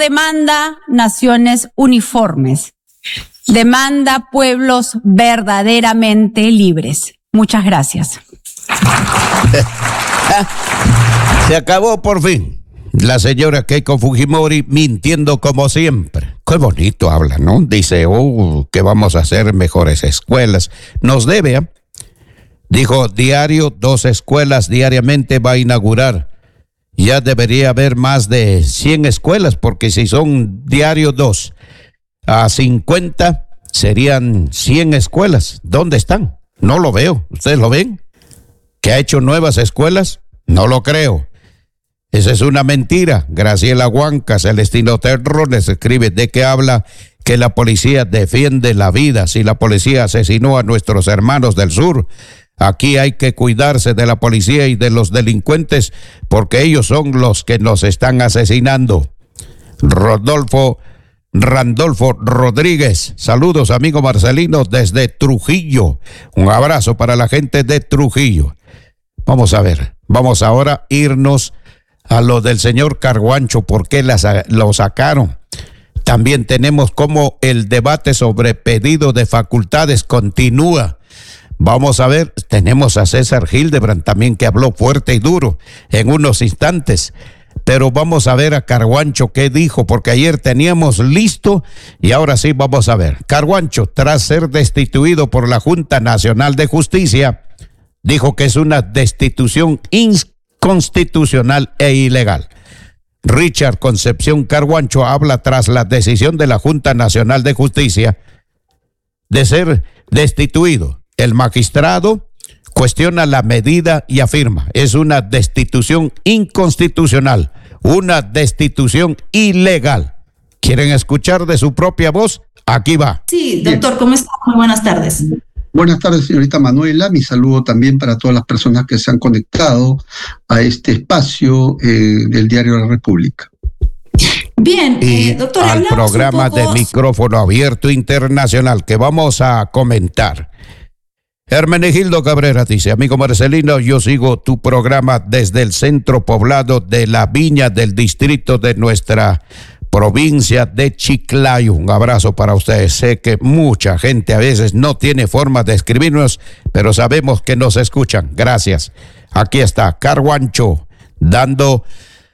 demanda naciones uniformes, demanda pueblos verdaderamente libres. Muchas gracias. Se acabó por fin. La señora Keiko Fujimori mintiendo como siempre. Qué bonito habla, ¿no? Dice, que vamos a hacer mejores escuelas. Nos debe, ¿eh? Dijo, diario, 2 escuelas diariamente va a inaugurar. Ya debería haber más de 100 escuelas, porque si son diario 2 a 50, serían 100 escuelas. ¿Dónde están? No lo veo. ¿Ustedes lo ven? ¿Que ha hecho nuevas escuelas? No lo creo. Esa es una mentira. Graciela Huanca, Celestino Terrones escribe, ¿de qué habla? Que la policía defiende la vida. Si la policía asesinó a nuestros hermanos del sur, aquí hay que cuidarse de la policía y de los delincuentes, porque ellos son los que nos están asesinando. Randolfo Rodríguez, saludos amigo Marcelino desde Trujillo. Un abrazo para la gente de Trujillo. Vamos a ver, vamos ahora a irnos a lo del señor Carguancho, ¿por qué lo sacaron? También tenemos cómo el debate sobre pedido de facultades continúa. Vamos a ver, tenemos a César Hildebrand también, que habló fuerte y duro en unos instantes. Pero vamos a ver a Carguancho qué dijo, porque ayer teníamos listo y ahora sí vamos a ver. Carguancho, tras ser destituido por la Junta Nacional de Justicia, dijo que es una destitución inconstitucional e ilegal. Richard Concepción Carguancho habla tras la decisión de la Junta Nacional de Justicia de ser destituido. El magistrado cuestiona la medida y afirma, es una destitución inconstitucional, una destitución ilegal. ¿Quieren escuchar de su propia voz? Aquí va. Sí, doctor, ¿cómo está? Muy buenas tardes. Buenas tardes, señorita Manuela. Mi saludo también para todas las personas que se han conectado a este espacio del Diario de la República. Bien, doctor, al programa de Micrófono Abierto Internacional que vamos a comentar. Hermenegildo Cabrera dice, amigo Marcelino, yo sigo tu programa desde el centro poblado de La Viña del distrito de nuestra provincia de Chiclayo. Un abrazo para ustedes. Sé que mucha gente a veces no tiene forma de escribirnos, pero sabemos que nos escuchan. Gracias. Aquí está Carguancho dando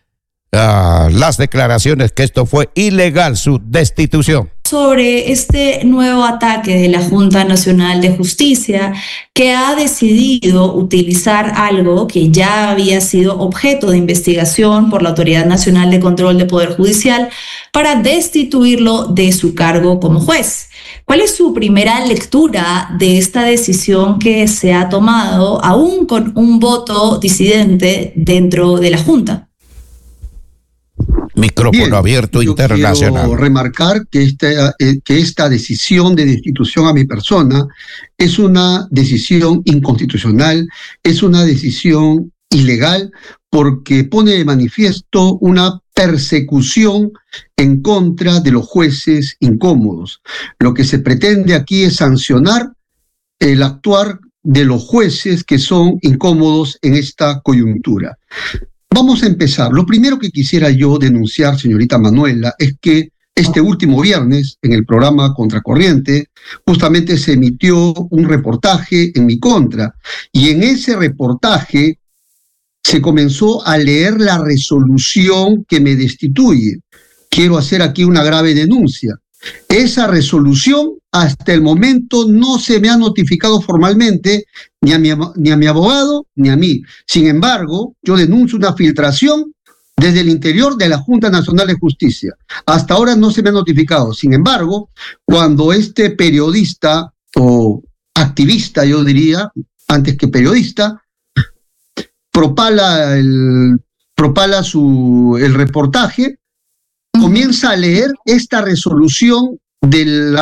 las declaraciones que esto fue ilegal, su destitución. Sobre este nuevo ataque de la Junta Nacional de Justicia, que ha decidido utilizar algo que ya había sido objeto de investigación por la Autoridad Nacional de Control de Poder Judicial para destituirlo de su cargo como juez. ¿Cuál es su primera lectura de esta decisión que se ha tomado, aún con un voto disidente dentro de la Junta? Micrófono abierto internacional. Quiero remarcar que esta decisión de destitución a mi persona es una decisión inconstitucional, es una decisión ilegal, porque pone de manifiesto una persecución en contra de los jueces incómodos. Lo que se pretende aquí es sancionar el actuar de los jueces que son incómodos en esta coyuntura. Vamos a empezar. Lo primero que quisiera yo denunciar, señorita Manuela, es que este último viernes, en el programa Contracorriente, justamente se emitió un reportaje en mi contra, y en ese reportaje se comenzó a leer la resolución que me destituye. Quiero hacer aquí una grave denuncia. Esa resolución hasta el momento no se me ha notificado formalmente ni a mi abogado ni a mí. Sin embargo, yo denuncio una filtración desde el interior de la Junta Nacional de Justicia. Hasta ahora no se me ha notificado. Sin embargo, cuando este periodista o activista, yo diría, antes que periodista, propala el reportaje, comienza a leer esta resolución de la